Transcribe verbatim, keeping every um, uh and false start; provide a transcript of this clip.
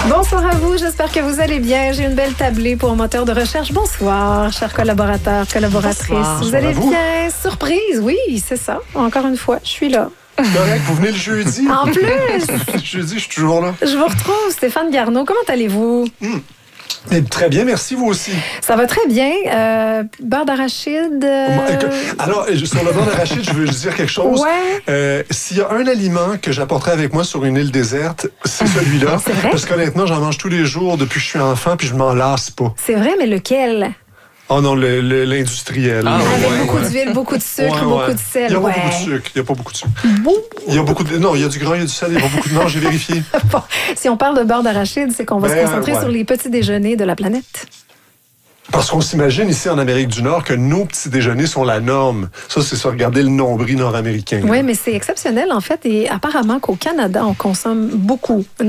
Bonsoir à vous, j'espère que vous allez bien. J'ai une belle tablée pour un moteur de recherche. Bonsoir, chers collaborateurs, collaboratrices. Bonsoir. Vous Bonsoir allez à vous. bien? Surprise, oui, c'est ça. Encore une fois, je suis là. Correct, vous venez le jeudi. En plus, Le jeudi, je suis toujours là. je vous retrouve, Stéphane Garneau. Comment allez-vous? Et très bien, merci, vous aussi. Ça va très bien. Euh, beurre d'arachide. euh, Alors, sur le beurre d'arachide, je veux juste dire quelque chose. Ouais. Euh, S'il y a un aliment que j'apporterai avec moi sur une île déserte, c'est celui-là. C'est vrai? Parce qu'honnêtement, j'en mange tous les jours depuis que je suis enfant, puis je m'en lasse pas. C'est vrai, mais lequel? Oh non, le- le- l'industriel. Ah, Avec ouais, beaucoup ouais. d'huile, beaucoup de sucre, Ouais, beaucoup ouais. de sel. Il n'y a ouais. pas beaucoup de sucre. Il n'y a pas beaucoup de sucre. Bon. Il y a beaucoup de... Non, il y a du gras, il y a du sel, il n'y a pas beaucoup de... Non, j'ai vérifié. Bon, si on parle de beurre d'arachide, c'est qu'on va Ben, se concentrer ouais. sur les petits déjeuners de la planète. Parce qu'on s'imagine ici en Amérique du Nord que nos petits déjeuners sont la norme. Ça, c'est ça, regarder le nombril nord-américain. Oui, mais c'est exceptionnel, en fait. Et apparemment qu'au Canada, on consomme beaucoup